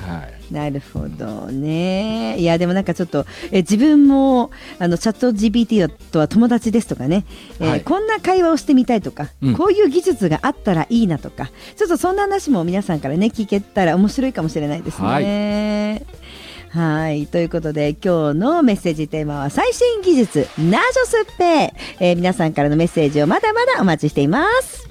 はい、 なるほどね。いやでもなんかちょっと自分もチャット GPT とは友達ですとかね、 はい、 こんな会話をしてみたいとか、こういう技術があったらいいなとか、ちょっとそんな話も皆さんからね聞けたら面白いかもしれないですね。はい、ということで今日のメッセージテーマは最新技術ナジョスッペ、皆さんからのメッセージをまだまだお待ちしています。